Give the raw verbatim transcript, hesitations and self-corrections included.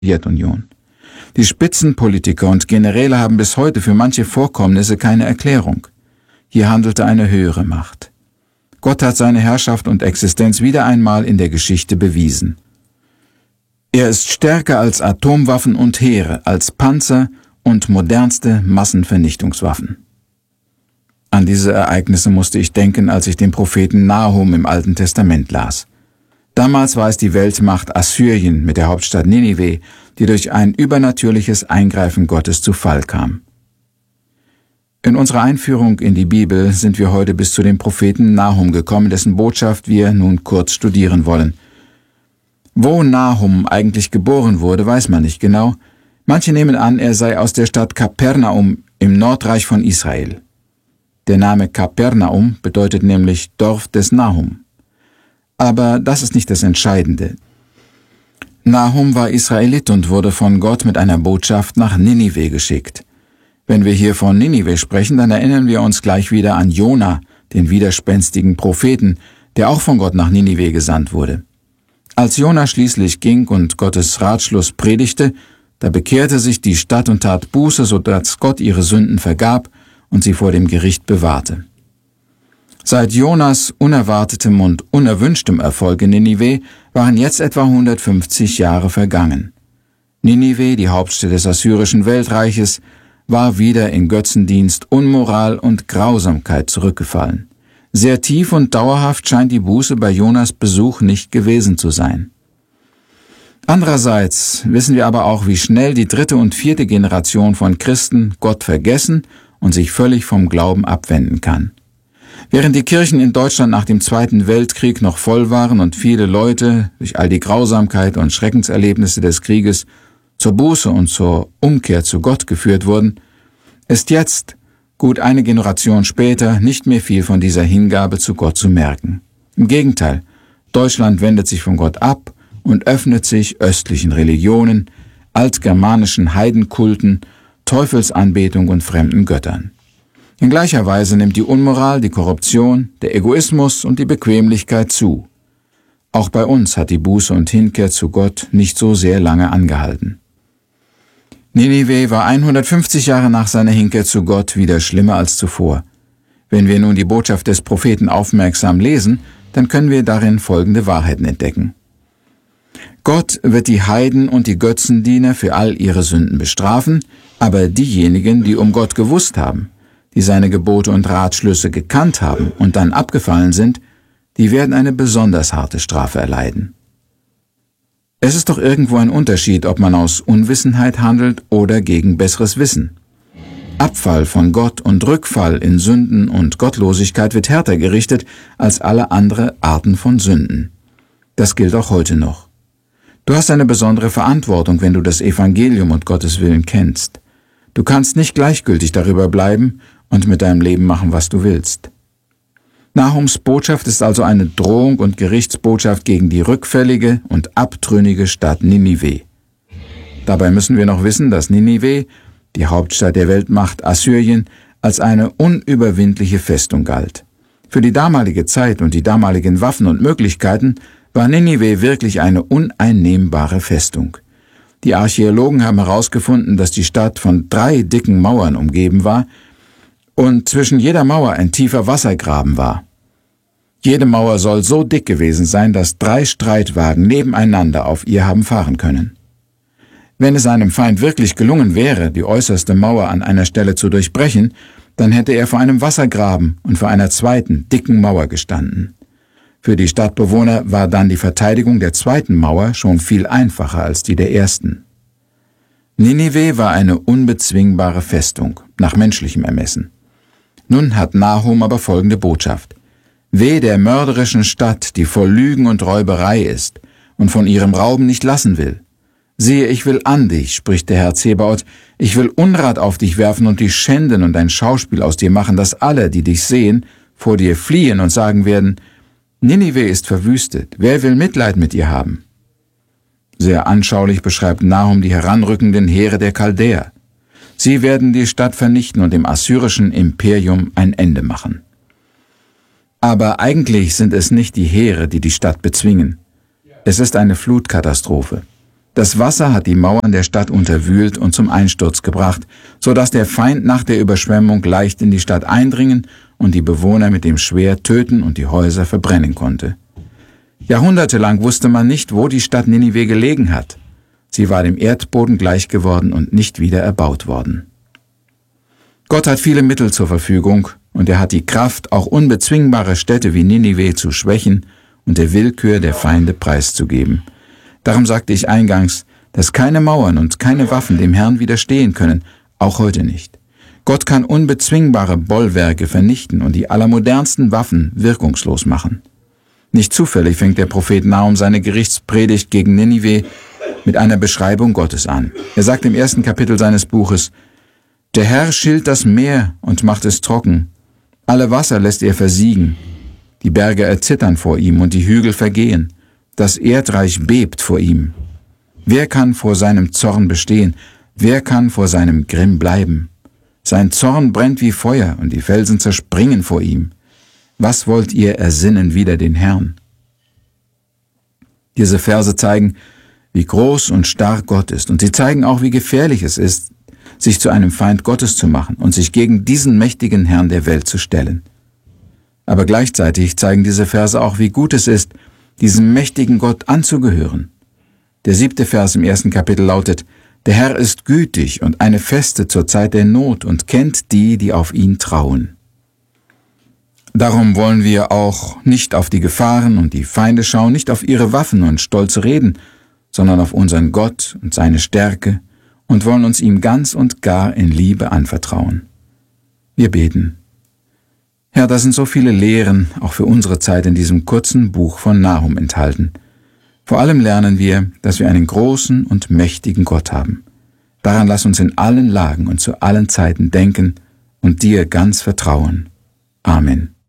Sowjetunion. Die Spitzenpolitiker und Generäle haben bis heute für manche Vorkommnisse keine Erklärung. Hier handelte eine höhere Macht. Gott hat seine Herrschaft und Existenz wieder einmal in der Geschichte bewiesen. Er ist stärker als Atomwaffen und Heere, als Panzer und modernste Massenvernichtungswaffen. An diese Ereignisse musste ich denken, als ich den Propheten Nahum im Alten Testament las. Damals war es die Weltmacht Assyrien mit der Hauptstadt Ninive, die durch ein übernatürliches Eingreifen Gottes zu Fall kam. In unserer Einführung in die Bibel sind wir heute bis zu dem Propheten Nahum gekommen, dessen Botschaft wir nun kurz studieren wollen. Wo Nahum eigentlich geboren wurde, weiß man nicht genau. Manche nehmen an, er sei aus der Stadt Kapernaum im Nordreich von Israel. Der Name Kapernaum bedeutet nämlich Dorf des Nahum. Aber das ist nicht das Entscheidende. Nahum war Israelit und wurde von Gott mit einer Botschaft nach Ninive geschickt. Wenn wir hier von Ninive sprechen, dann erinnern wir uns gleich wieder an Jona, den widerspenstigen Propheten, der auch von Gott nach Ninive gesandt wurde. Als Jona schließlich ging und Gottes Ratschluss predigte, da bekehrte sich die Stadt und tat Buße, sodass Gott ihre Sünden vergab und sie vor dem Gericht bewahrte. Seit Jonas unerwartetem und unerwünschtem Erfolg in Ninive waren jetzt etwa hundertfünfzig Jahre vergangen. Ninive, die Hauptstadt des assyrischen Weltreiches, war wieder in Götzendienst, Unmoral und Grausamkeit zurückgefallen. Sehr tief und dauerhaft scheint die Buße bei Jonas Besuch nicht gewesen zu sein. Andererseits wissen wir aber auch, wie schnell die dritte und vierte Generation von Christen Gott vergessen und sich völlig vom Glauben abwenden kann. Während die Kirchen in Deutschland nach dem Zweiten Weltkrieg noch voll waren und viele Leute durch all die Grausamkeit und Schreckenserlebnisse des Krieges zur Buße und zur Umkehr zu Gott geführt wurden, ist jetzt, gut eine Generation später, nicht mehr viel von dieser Hingabe zu Gott zu merken. Im Gegenteil, Deutschland wendet sich von Gott ab und öffnet sich östlichen Religionen, altgermanischen Heidenkulten, Teufelsanbetung und fremden Göttern. In gleicher Weise nimmt die Unmoral, die Korruption, der Egoismus und die Bequemlichkeit zu. Auch bei uns hat die Buße und Hinkehr zu Gott nicht so sehr lange angehalten. Ninive war hundertfünfzig Jahre nach seiner Hinkehr zu Gott wieder schlimmer als zuvor. Wenn wir nun die Botschaft des Propheten aufmerksam lesen, dann können wir darin folgende Wahrheiten entdecken. Gott wird die Heiden und die Götzendiener für all ihre Sünden bestrafen, aber diejenigen, die um Gott gewusst haben, die seine Gebote und Ratschlüsse gekannt haben und dann abgefallen sind, die werden eine besonders harte Strafe erleiden. Es ist doch irgendwo ein Unterschied, ob man aus Unwissenheit handelt oder gegen besseres Wissen. Abfall von Gott und Rückfall in Sünden und Gottlosigkeit wird härter gerichtet als alle andere Arten von Sünden. Das gilt auch heute noch. Du hast eine besondere Verantwortung, wenn du das Evangelium und Gottes Willen kennst. Du kannst nicht gleichgültig darüber bleiben und mit deinem Leben machen, was du willst. Nahums Botschaft ist also eine Drohung und Gerichtsbotschaft gegen die rückfällige und abtrünnige Stadt Ninive. Dabei müssen wir noch wissen, dass Ninive, die Hauptstadt der Weltmacht Assyrien, als eine unüberwindliche Festung galt. Für die damalige Zeit und die damaligen Waffen und Möglichkeiten war Ninive wirklich eine uneinnehmbare Festung. Die Archäologen haben herausgefunden, dass die Stadt von drei dicken Mauern umgeben war und zwischen jeder Mauer ein tiefer Wassergraben war. Jede Mauer soll so dick gewesen sein, dass drei Streitwagen nebeneinander auf ihr haben fahren können. Wenn es einem Feind wirklich gelungen wäre, die äußerste Mauer an einer Stelle zu durchbrechen, dann hätte er vor einem Wassergraben und vor einer zweiten, dicken Mauer gestanden. Für die Stadtbewohner war dann die Verteidigung der zweiten Mauer schon viel einfacher als die der ersten. Ninive war eine unbezwingbare Festung, nach menschlichem Ermessen. Nun hat Nahum aber folgende Botschaft. Weh der mörderischen Stadt, die voll Lügen und Räuberei ist und von ihrem Rauben nicht lassen will. Siehe, ich will an dich, spricht der Herr Zebaoth, ich will Unrat auf dich werfen und dich schänden und ein Schauspiel aus dir machen, dass alle, die dich sehen, vor dir fliehen und sagen werden, Ninive ist verwüstet, wer will Mitleid mit ihr haben? Sehr anschaulich beschreibt Nahum die heranrückenden Heere der Chaldäer. Sie werden die Stadt vernichten und dem assyrischen Imperium ein Ende machen. Aber eigentlich sind es nicht die Heere, die die Stadt bezwingen. Es ist eine Flutkatastrophe. Das Wasser hat die Mauern der Stadt unterwühlt und zum Einsturz gebracht, so dass der Feind nach der Überschwemmung leicht in die Stadt eindringen und die Bewohner mit dem Schwert töten und die Häuser verbrennen konnte. Jahrhundertelang wusste man nicht, wo die Stadt Ninive gelegen hat. Sie war dem Erdboden gleich geworden und nicht wieder erbaut worden. Gott hat viele Mittel zur Verfügung und er hat die Kraft, auch unbezwingbare Städte wie Ninive zu schwächen und der Willkür der Feinde preiszugeben. Darum sagte ich eingangs, dass keine Mauern und keine Waffen dem Herrn widerstehen können, auch heute nicht. Gott kann unbezwingbare Bollwerke vernichten und die allermodernsten Waffen wirkungslos machen. Nicht zufällig fängt der Prophet Nahum seine Gerichtspredigt gegen Ninive mit einer Beschreibung Gottes an. Er sagt im ersten Kapitel seines Buches: Der Herr schilt das Meer und macht es trocken. Alle Wasser lässt er versiegen. Die Berge erzittern vor ihm und die Hügel vergehen. Das Erdreich bebt vor ihm. Wer kann vor seinem Zorn bestehen? Wer kann vor seinem Grimm bleiben? Sein Zorn brennt wie Feuer und die Felsen zerspringen vor ihm. Was wollt ihr ersinnen wider den Herrn? Diese Verse zeigen, wie groß und stark Gott ist, und sie zeigen auch, wie gefährlich es ist, sich zu einem Feind Gottes zu machen und sich gegen diesen mächtigen Herrn der Welt zu stellen. Aber gleichzeitig zeigen diese Verse auch, wie gut es ist, diesem mächtigen Gott anzugehören. Der siebte Vers im ersten Kapitel lautet: Der Herr ist gütig und eine Feste zur Zeit der Not und kennt die, die auf ihn trauen. Darum wollen wir auch nicht auf die Gefahren und die Feinde schauen, nicht auf ihre Waffen und stolze Reden, sondern auf unseren Gott und seine Stärke und wollen uns ihm ganz und gar in Liebe anvertrauen. Wir beten. Herr, da sind so viele Lehren, auch für unsere Zeit in diesem kurzen Buch von Nahum enthalten. Vor allem lernen wir, dass wir einen großen und mächtigen Gott haben. Daran lass uns in allen Lagen und zu allen Zeiten denken und dir ganz vertrauen. Amen.